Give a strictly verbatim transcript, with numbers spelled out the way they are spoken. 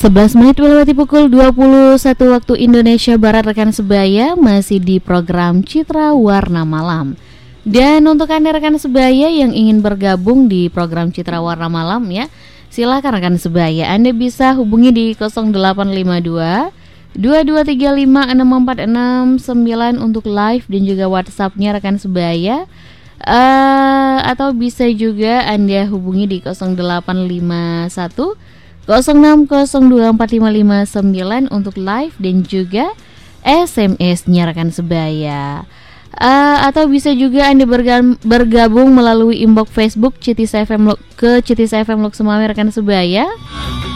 sebelas menit melewati pukul dua puluh satu waktu Indonesia Barat, rekan sebaya masih di program Citra Warna Malam. Dan untuk Anda rekan sebaya yang ingin bergabung di program Citra Warna Malam ya, silakan rekan sebaya, Anda bisa hubungi di nol delapan lima dua dua dua tiga lima enam empat enam sembilan untuk live dan juga WhatsApp-nya rekan sebaya. Uh, atau bisa juga Anda hubungi di nol delapan lima satu nol enam nol dua empat lima lima sembilan untuk live dan juga S M S-nya rekan sebaya. Uh, atau bisa juga Anda berga- bergabung melalui inbox Facebook Citis F M Lo- ke Citis F M Lok Sumawe rekan sebaya.